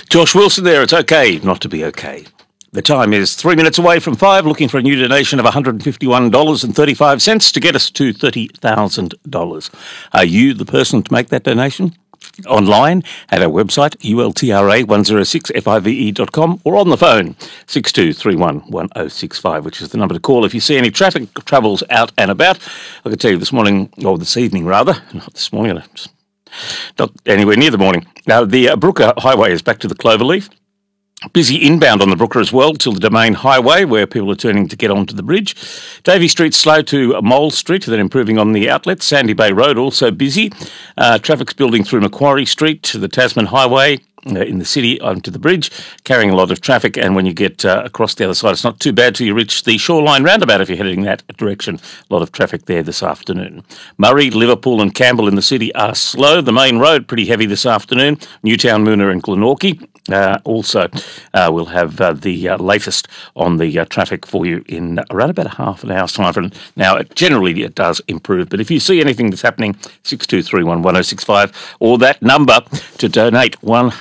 Josh Wilson there. It's okay not to be okay. The time is 3 minutes away from 5, looking for a new donation of $151.35 to get us to $30,000. Are you the person to make that donation? Online at our website, ultra106five.com, or on the phone, 62311065, which is the number to call if you see any traffic troubles out and about. I can tell you this morning, or this evening rather, not this morning, not anywhere near the morning. Now, the Brooker Highway is back to the Cloverleaf. Busy inbound on the Brooker as well, till the Domain Highway, where people are turning to get onto the bridge. Davey Street slow to Mole Street, then improving on the outlet. Sandy Bay Road also busy. Traffic's building through Macquarie Street to the Tasman Highway in the city onto the bridge, carrying a lot of traffic. And when you get across the other side, it's not too bad till you reach the Shoreline roundabout if you're heading that direction. A lot of traffic there this afternoon. Murray, Liverpool and Campbell in the city are slow. The main road pretty heavy this afternoon. Newtown, Moona and Glenorchy. Also, we'll have the latest on the traffic for you in around about a half an hour's time. From now, generally it does improve, but if you see anything that's happening, 62311065, or that number to donate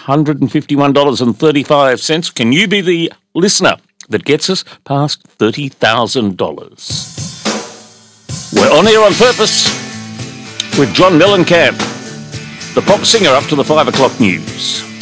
$151.35. Can you be the listener that gets us past $30,000? We're on air on purpose with John Mellencamp, the pop singer, up to the 5 o'clock news.